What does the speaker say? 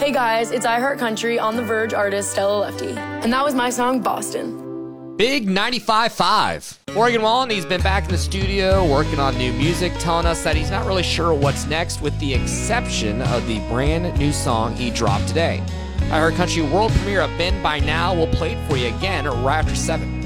Hey guys, it's I Heart Country on The Verge artist Stella Lefty. And that was my song, Boston. Big 95.5. Morgan Wallen, he's been back in the studio working on new music, telling us that he's not really sure what's next with the exception of the brand new song he dropped today. I Heart Country world premiere of Bend By Now. We'll play it for you again right after 7.